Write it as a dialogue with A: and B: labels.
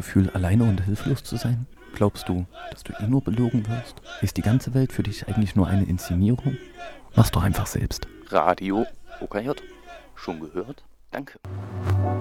A: Gefühl, alleine und hilflos zu sein? Glaubst du, dass du nur belogen wirst? Ist die ganze Welt für dich eigentlich nur eine Inszenierung? Mach's doch einfach selbst.
B: Radio OKJ. Schon gehört? Danke.